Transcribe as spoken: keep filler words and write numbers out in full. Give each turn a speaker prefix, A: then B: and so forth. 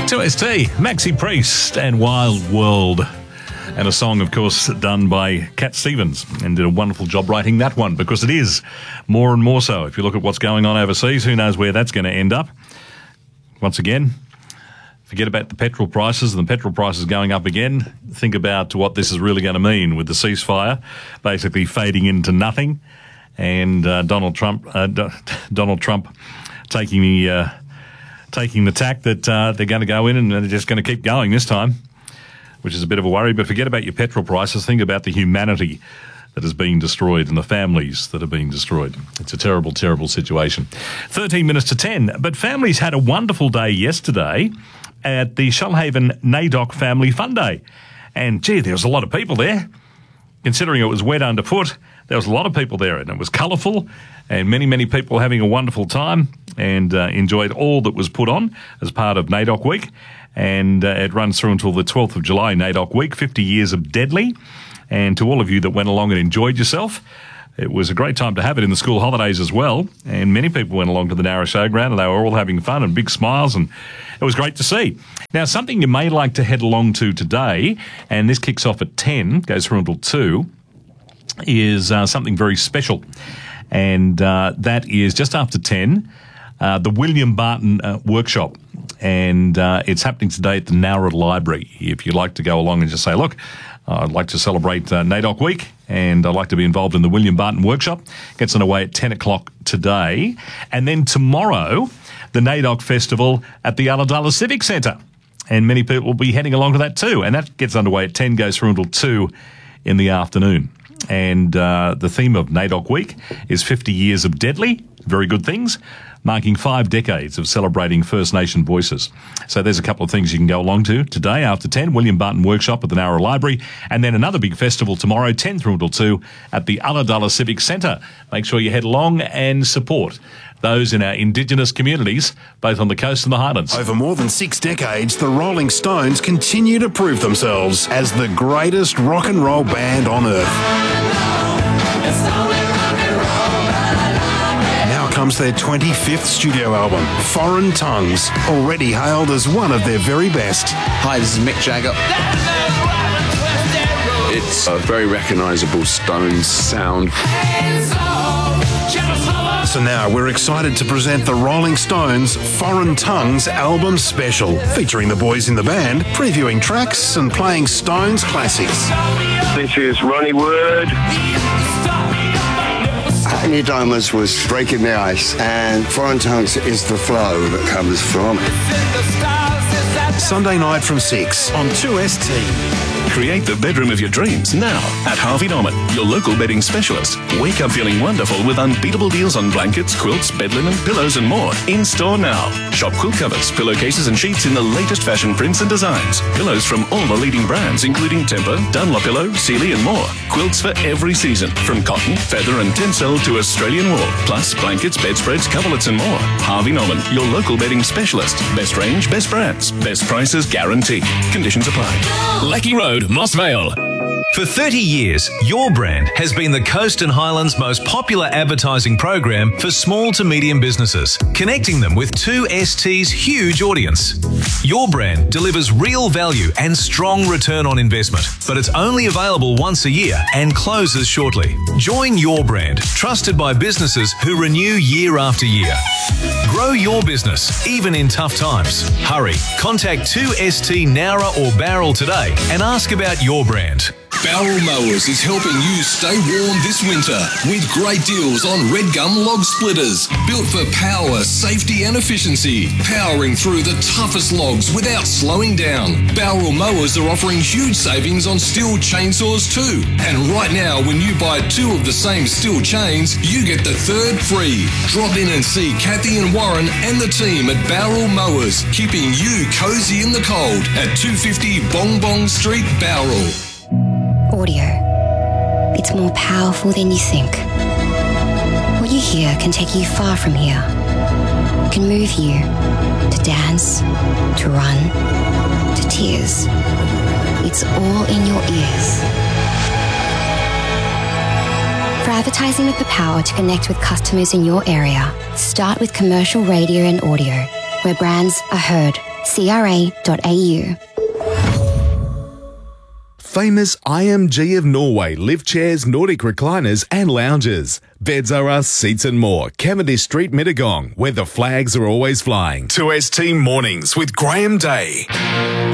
A: two S T, Maxi Priest and Wild World. And a song, of course, done by Cat Stevens, and did a wonderful job writing that one, because it is more and more so. If you look at what's going on overseas, who knows where that's going to end up. Once again, forget about the petrol prices and the petrol prices going up again. Think about what this is really going to mean with the ceasefire basically fading into nothing, and uh, Donald Trump, uh, D- Donald Trump taking the uh, taking the tack that uh, they're going to go in and they're just going to keep going this time, which is a bit of a worry. But forget about your petrol prices. Think about the humanity that is being destroyed and the families that are being destroyed. It's a terrible, terrible situation. thirteen minutes to ten. But families had a wonderful day yesterday at the Shoalhaven NAIDOC Family Fun Day. And, gee, there was a lot of people there. Considering it was wet underfoot, there was a lot of people there, and it was colourful, and many, many people having a wonderful time and uh, enjoyed all that was put on as part of NAIDOC Week. And uh, it runs through until the twelfth of July, NAIDOC Week, fifty years of Deadly. And to all of you that went along and enjoyed yourself, it was a great time to have it in the school holidays as well. And many people went along to the Narra Showground, and they were all having fun and big smiles, and it was great to see. Now, something you may like to head along to today, and this kicks off at ten, goes through until two, is uh, something very special. And uh, that is just after ten, uh, the William Barton uh, Workshop. And uh, it's happening today at the Nowra Library. If you'd like to go along and just say, look, I'd like to celebrate uh, NAIDOC Week, and I'd like to be involved in the William Barton Workshop. Gets underway at ten o'clock today. And then tomorrow, the NAIDOC Festival at the Ulladulla Civic Centre. And many people will be heading along to that too. And that gets underway at ten, goes through until two in the afternoon. And uh, the theme of NAIDOC Week is fifty years of Deadly, very good things, marking five decades of celebrating First Nation voices. So there's a couple of things you can go along to today after ten, William Barton Workshop at the Nowra Library, and then another big festival tomorrow, ten through until two, at the Ulladulla Civic Centre. Make sure you head along and support those in our Indigenous communities, both on the coast and the highlands.
B: Over more than six decades, the Rolling Stones continue to prove themselves as the greatest rock and roll band on earth. Now comes their twenty-fifth studio album, Foreign Tongues, already hailed as one of their very best.
C: Hi, this is Mick Jagger. It's a very recognisable Stones sound.
B: So now we're excited to present the Rolling Stones Foreign Tongues album special, featuring the boys in the band, previewing tracks and playing Stones classics.
D: This is Ronnie Wood.
E: New Diamonds was breaking the ice, and Foreign Tongues is the flow that comes from it.
B: Sunday night from six on two S T.
F: Create the bedroom of your dreams now at Harvey Norman, your local bedding specialist. Wake up feeling wonderful with unbeatable deals on blankets, quilts, bed linen, pillows and more. In store now. Shop quilt covers, pillowcases and sheets in the latest fashion prints and designs. Pillows from all the leading brands including Tempur, Dunlopillow, Sealy and more. Quilts for every season, from cotton, feather and tencel to Australian wool. Plus blankets, bedspreads, coverlets and more. Harvey Norman, your local bedding specialist. Best range, best brands, best prices guaranteed. Conditions apply.
G: Lecky Road, Moss Vale. For thirty years, Your Brand has been the Coast and Highlands' most popular advertising program for small to medium businesses, connecting them with two S T's huge audience. Your Brand delivers real value and strong return on investment, but it's only available once a year and closes shortly. Join Your Brand, trusted by businesses who renew year after year. Grow your business, even in tough times. Hurry, contact two S T Nowra or Barrel today and ask about Your Brand.
H: Barrel Mowers is helping you stay warm this winter with great deals on red gum log splitters. Built for power, safety and efficiency. Powering through the toughest logs without slowing down. Barrel Mowers are offering huge savings on steel chainsaws too. And right now, when you buy two of the same steel chains, you get the third free. Drop in and see Kathy and Warren and the team at Barrel Mowers, keeping you cozy in the cold at two fifty Bong Bong Street, Barrel.
I: Audio. It's more powerful than you think. What you hear can take you far from here. It can move you to dance, to run, to tears. It's all in your ears. For advertising with the power to connect with customers in your area, start with commercial radio and audio, where brands are heard, c r a dot a u.
J: Famous I M G of Norway lift chairs, Nordic recliners and lounges. Beds are us, seats and more. Cavendish Street, Mittagong, where the flags are always flying. two S T Mornings with Graham Day.